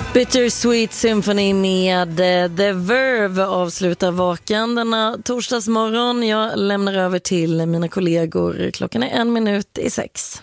Bittersweet Symphony med The Verve avslutar Vaken denna torsdagsmorgon. Jag lämnar över till mina kollegor. Klockan är 6:01.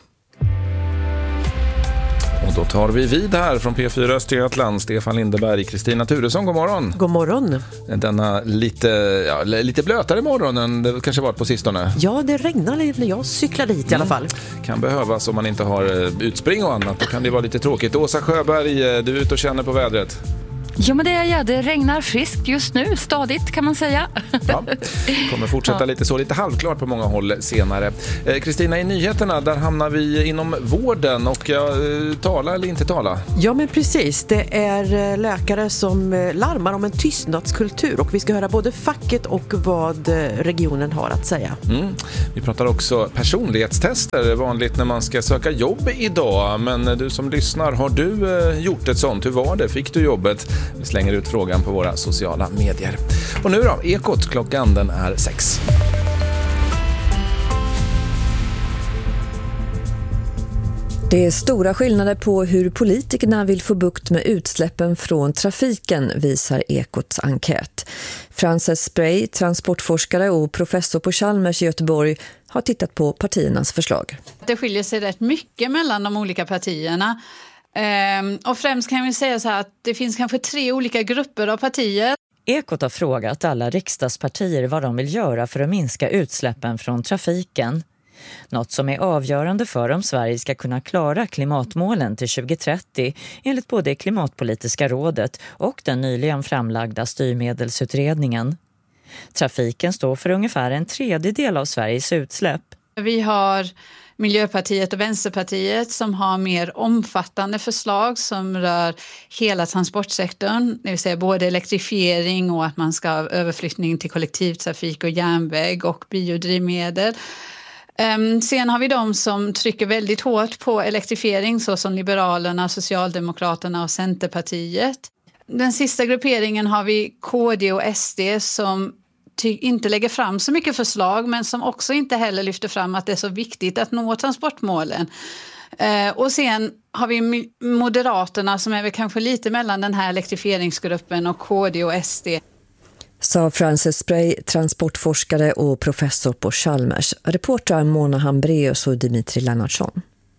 Och då tar vi vid här från P4 Östergötland. Stefan Lindeberg, Kristina Turesson, god morgon. God morgon. Denna lite blötare morgon än det kanske varit på sistone. Ja, det regnar lite när jag cyklar dit i alla fall. Kan behövas om man inte har utspring och annat. Då kan det vara lite tråkigt. Åsa Sjöberg, du är ute och känner på vädret. Ja, men det är jag. Det regnar friskt just nu, stadigt kan man säga. Ja, kommer fortsätta lite halvklart på många håll senare. Kristina, i nyheterna där hamnar vi inom vården och tala eller inte tala? Ja, men precis. Det är läkare som larmar om en tystnadskultur och vi ska höra både facket och vad regionen har att säga. Vi pratar också personlighetstester, vanligt när man ska söka jobb idag. Men du som lyssnar, har du gjort ett sånt? Hur var det? Fick du jobbet? Vi slänger ut frågan på våra sociala medier. Och nu då, Ekot, klockan den är 6. Det är stora skillnader på hur politikerna vill få bukt med utsläppen från trafiken, visar Ekots enkät. Frances Spray, transportforskare och professor på Chalmers i Göteborg, har tittat på partiernas förslag. Det skiljer sig rätt mycket mellan de olika partierna. Och främst kan vi säga så här att det finns kanske 3 olika grupper av partier. Ekot har frågat alla riksdagspartier vad de vill göra för att minska utsläppen från trafiken. Något som är avgörande för om Sverige ska kunna klara klimatmålen till 2030 enligt både Klimatpolitiska rådet och den nyligen framlagda styrmedelsutredningen. Trafiken står för ungefär 1/3 av Sveriges utsläpp. Vi har Miljöpartiet och Vänsterpartiet som har mer omfattande förslag som rör hela transportsektorn, det vill säga både elektrifiering och att man ska ha överflyttning till kollektivtrafik och järnväg och biodrivmedel. Sen har vi de som trycker väldigt hårt på elektrifiering, så som Liberalerna, Socialdemokraterna och Centerpartiet. Den sista grupperingen har vi KD och SD som inte lägger fram så mycket förslag, men som också inte heller lyfter fram att det är så viktigt att nå transportmålen. Och sen har vi Moderaterna som är väl kanske lite mellan den här elektrifieringsgruppen och KD och SD. Sa Frances Spray, transportforskare och professor på Chalmers. Reportrar Mona Hambreus och Dimitri Lennartsson.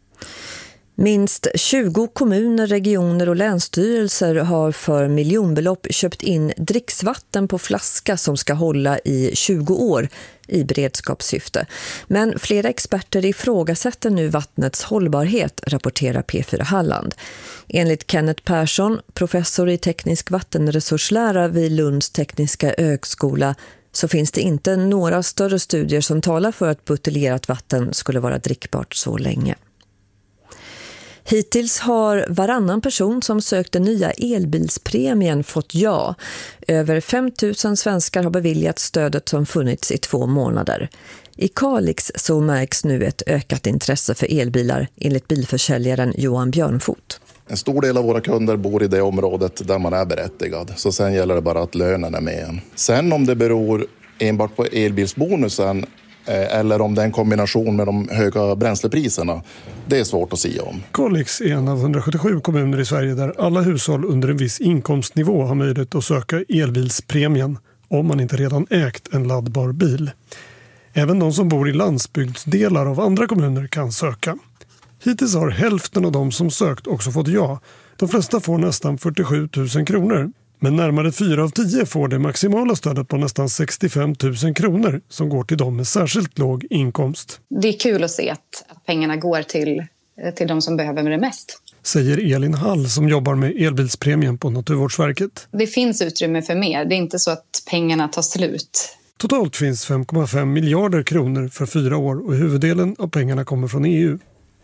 Minst 20 kommuner, regioner och länsstyrelser har för miljonbelopp köpt in dricksvatten på flaska som ska hålla i 20 år i beredskapssyfte. Men flera experter ifrågasätter nu vattnets hållbarhet, rapporterar P4 Halland. Enligt Kenneth Persson, professor i teknisk vattenresurslära vid Lunds tekniska högskola, så finns det inte några större studier som talar för att buteljerat vatten skulle vara drickbart så länge. Hittills har varannan person som sökt den nya elbilspremien fått ja. Över 5 000 svenskar har beviljat stödet som funnits i 2 månader. I Kalix så märks nu ett ökat intresse för elbilar, enligt bilförsäljaren Johan Björnfot. En stor del av våra kunder bor i det området där man är berättigad. Så sen gäller det bara att lönen är med. Sen om det beror enbart på elbilsbonusen eller om det är en kombination med de höga bränslepriserna, det är svårt att säga om. Kalix är en av 177 kommuner i Sverige där alla hushåll under en viss inkomstnivå har möjlighet att söka elbilspremien om man inte redan ägt en laddbar bil. Även de som bor i landsbygdsdelar av andra kommuner kan söka. Hittills har hälften av de som sökt också fått ja. De flesta får nästan 47 000 kronor. Men närmare 4 av 10 får det maximala stödet på nästan 65 000 kronor som går till dem med särskilt låg inkomst. Det är kul att se att pengarna går till de som behöver det mest. Säger Elin Hall som jobbar med elbilspremien på Naturvårdsverket. Det finns utrymme för mer. Det är inte så att pengarna tar slut. Totalt finns 5,5 miljarder kronor för 4 år och huvuddelen av pengarna kommer från EU.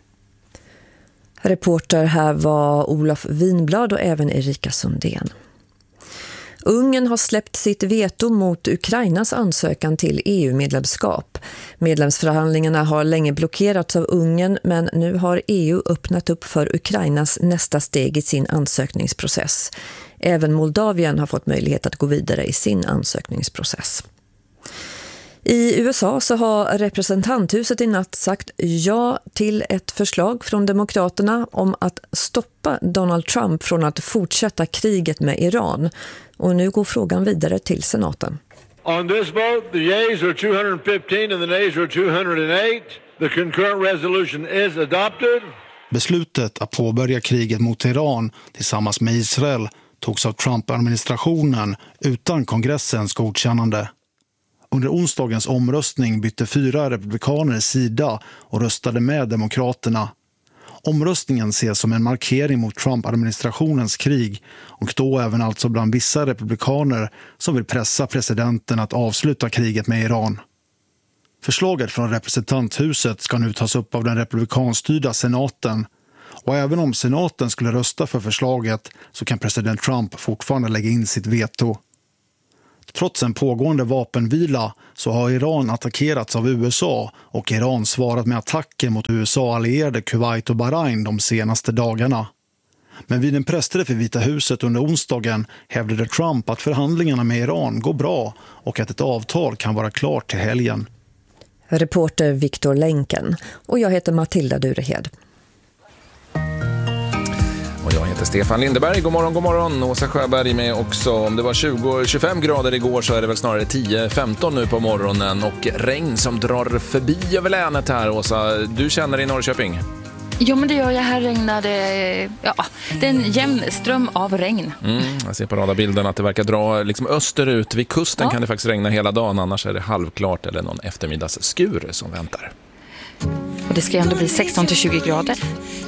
Reporter här var Olof Winblad och även Erika Sundén. Ungern har släppt sitt veto mot Ukrainas ansökan till EU-medlemskap. Medlemsförhandlingarna har länge blockerats av Ungern, men nu har EU öppnat upp för Ukrainas nästa steg i sin ansökningsprocess. Även Moldavien har fått möjlighet att gå vidare i sin ansökningsprocess. I USA så har representanthuset i natt sagt ja till ett förslag från demokraterna om att stoppa Donald Trump från att fortsätta kriget med Iran. Och nu går frågan vidare till senaten. On this vote, the yeas are 215 and the nays are 208. The concurrent resolution is adopted. Beslutet att påbörja kriget mot Iran tillsammans med Israel togs av Trump-administrationen utan kongressens godkännande. Under onsdagens omröstning bytte 4 republikaner sida och röstade med demokraterna. Omröstningen ses som en markering mot Trump-administrationens krig och då även alltså bland vissa republikaner som vill pressa presidenten att avsluta kriget med Iran. Förslaget från representanthuset ska nu tas upp av den republikanstyrda senaten. Och även om senaten skulle rösta för förslaget så kan president Trump fortfarande lägga in sitt veto. Trots en pågående vapenvila så har Iran attackerats av USA och Iran svarat med attacker mot USA-allierade Kuwait och Bahrain de senaste dagarna. Men vid en pressträff i Vita huset under onsdagen hävdade Trump att förhandlingarna med Iran går bra och att ett avtal kan vara klart till helgen. Reporter Viktor Länken och jag heter Matilda Durehed. Och jag heter Stefan Lindeberg. God morgon, god morgon. Åsa Sjöberg med också. Om det var 20-25 grader igår så är det väl snarare 10-15 nu på morgonen. Och regn som drar förbi över länet här, Åsa. Du känner i Norrköping? Jo, men det gör jag. Här regnade, det är en jämn ström av regn. Jag ser på radarbilden att det verkar dra liksom österut. Vid kusten kan det faktiskt regna hela dagen. Annars är det halvklart eller någon eftermiddagsskur som väntar. Och det ska ändå bli 16-20 grader.